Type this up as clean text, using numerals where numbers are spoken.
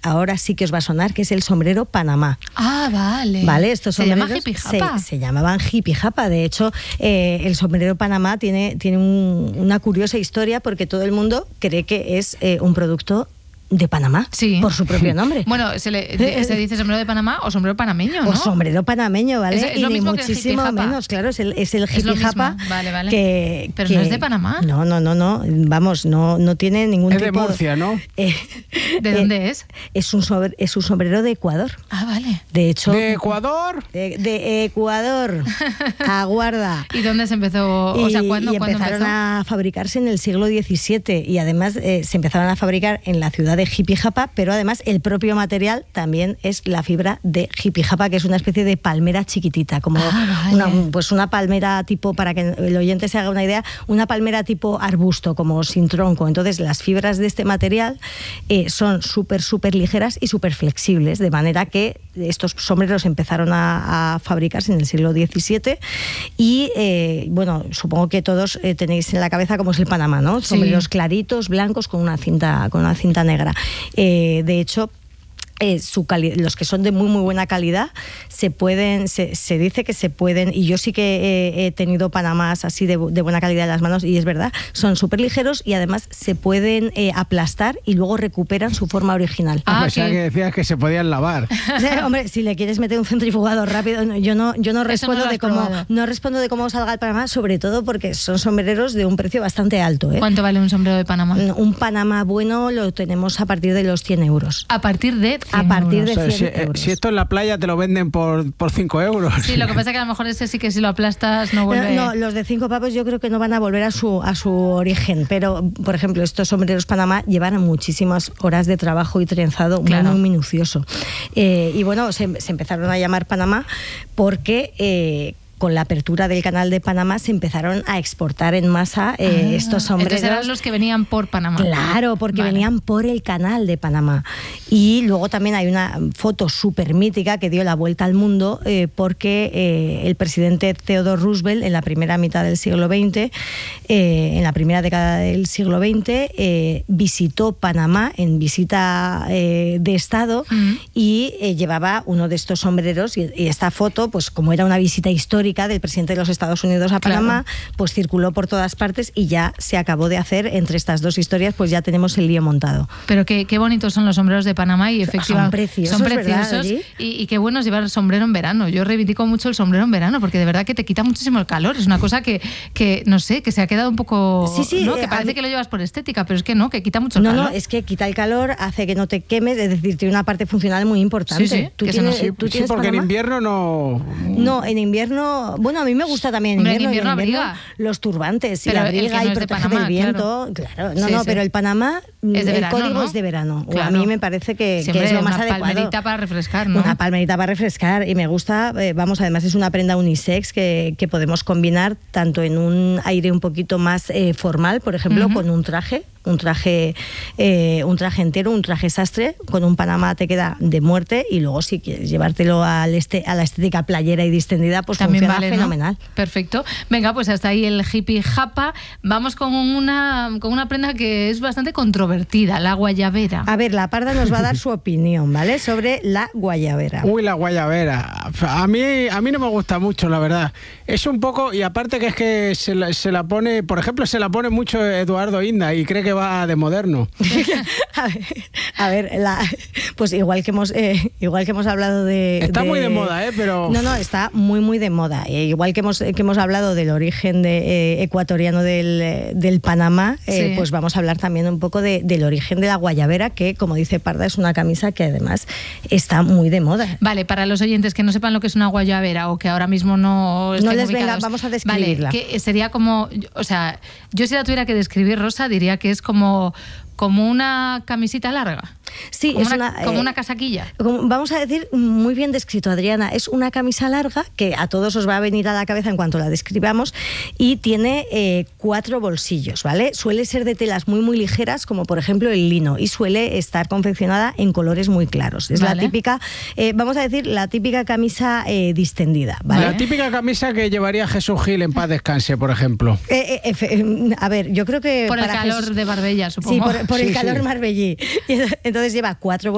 ahora sí que os va a sonar, que es el sombrero Panamá. Ah, vale. Vale, estos sombreros ¿Se llama hippie japa? Se llamaban hippie japa. De hecho, el sombrero Panamá tiene una curiosa historia porque todo el mundo cree que es un producto de Panamá, sí, por su propio nombre. Bueno, se dice sombrero de Panamá o sombrero panameño, ¿no? O sombrero panameño, ¿vale? Es lo y mismo muchísimo que el menos, claro, es el hippie japa. Vale. Pero no es de Panamá. No. Vamos, no tiene ningún tipo... Es de Murcia, ¿no? ¿De dónde es? Es un sombrero de Ecuador. Ah, vale. De hecho... ¿De Ecuador? De Ecuador. Aguarda. ¿Y dónde se empezó? O sea, ¿cuándo empezaron a fabricarse en el siglo XVII y además se empezaron a fabricar en la ciudad de hippie japa, pero además el propio material también es la fibra de hippie japa, que es una especie de palmera chiquitita, como una palmera tipo, para que el oyente se haga una idea, una palmera tipo arbusto, como sin tronco. Entonces las fibras de este material son súper ligeras y súper flexibles, de manera que estos sombreros empezaron a fabricarse en el siglo XVII y bueno, supongo que todos tenéis en la cabeza cómo es el Panamá, ¿no? Sombreros claritos, blancos, con una cinta negra. De hecho, los que son de muy buena calidad se dice que se pueden, y yo sí que he tenido Panamás así de buena calidad en las manos y es verdad, son súper ligeros y además se pueden aplastar y luego recuperan su forma original. Pensaba que decías que se podían lavar. Hombre, si le quieres meter un centrifugador rápido, yo no respondo de cómo salga el Panamá, sobre todo porque son sombreros de un precio bastante alto. ¿Cuánto vale un sombrero de Panamá? Un Panamá bueno lo tenemos a partir de los 100 euros. ¿A partir de 100 euros? Si esto en la playa te lo venden por 5 euros. Sí, lo que pasa es que a lo mejor ese sí que si lo aplastas no vuelve... No, los de 5 pavos yo creo que no van a volver a su origen, pero por ejemplo estos sombreros Panamá llevan muchísimas horas de trabajo y trenzado muy minucioso. Y bueno, se empezaron a llamar Panamá porque... con la apertura del canal de Panamá se empezaron a exportar en masa estos sombreros. Entonces eran los que venían por Panamá. Claro, porque venían por el canal de Panamá. Y luego también hay una foto súper mítica que dio la vuelta al mundo porque el presidente Theodore Roosevelt en la primera mitad del siglo XX, en la primera década del siglo XX, visitó Panamá en visita de Estado y llevaba uno de estos sombreros y esta foto, pues como era una visita histórica del presidente de los Estados Unidos a Panamá, pues circuló por todas partes y ya se acabó de hacer. Entre estas dos historias pues ya tenemos el lío montado. Pero qué bonitos son los sombreros de Panamá y efectivamente son preciosos, ¿verdad, y qué bueno es llevar sombrero en verano. Yo reivindico mucho el sombrero en verano porque de verdad que te quita muchísimo el calor. Es una cosa que no sé, que se ha quedado un poco... ¿no? Que parece que lo llevas por estética, pero es que no, que quita mucho el calor. No, es que quita el calor, hace que no te quemes, es decir, tiene una parte funcional muy importante. Sí, porque Panamá? En invierno no... No, en invierno... Bueno, a mí me gusta también en invierno abriga. Los turbantes pero y abriga y protege del viento. Claro. Pero el Panamá, es de verano, código es de verano. Claro. A mí me parece que es lo más adecuado. Una palmerita para refrescar, ¿no? Una palmerita para refrescar y me gusta, además es una prenda unisex que podemos combinar tanto en un aire un poquito más formal, por ejemplo, con un traje entero, un traje sastre, con un Panamá te queda de muerte y luego si quieres llevártelo a la estética playera y distendida, pues también funciona fenomenal. ¿No? Perfecto. Venga, pues hasta ahí el hippie japa. Vamos con una prenda que es bastante controvertida, la guayabera. A ver, la Parda nos va a dar su opinión, ¿vale? Sobre la guayabera. Uy, la guayabera. A mí no me gusta mucho, la verdad. Es un poco, y aparte que es que se la pone, por ejemplo, se la pone mucho Eduardo Inda y cree que va de moderno. a ver, pues igual que hemos hablado de... Está muy de moda, pero... No, está muy de moda. Igual que hemos hablado del origen ecuatoriano del Panamá, pues vamos a hablar también un poco del origen de la guayabera, que, como dice Parda, es una camisa que además está muy de moda. Vale, para los oyentes que no sepan lo que es una guayabera o que ahora mismo no estén les ubicados, venga, vamos a describirla. Vale, que sería como... O sea, yo si la tuviera que describir, Rosa, diría que es como una camisita larga. Sí, como una casaquilla. Vamos a decir, muy bien descrito, Adriana. Es una camisa larga que a todos os va a venir a la cabeza en cuanto la describamos y tiene 4 bolsillos, ¿vale? Suele ser de telas muy ligeras, como por ejemplo el lino, y suele estar confeccionada en colores muy claros. Es la típica, vamos a decir, la típica camisa distendida, ¿vale? La típica camisa que llevaría Jesús Gil en paz descanse, por ejemplo. A ver, yo creo que... Por el calor de Marbella, supongo. Sí, por el calor marbellí. Entonces lleva 4